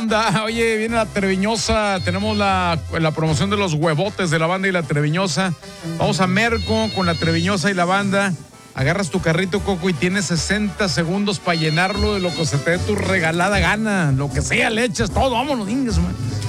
onda? Oye, viene la Treviñosa, tenemos la promoción de los huevotes de la banda y la Treviñosa. Vamos a Merco con la Treviñosa y la banda. Agarras tu carrito, Coco, y tienes 60 segundos para llenarlo de lo que se te dé tu regalada gana. Lo que sea, le echas todo. Vámonos, ingues, man.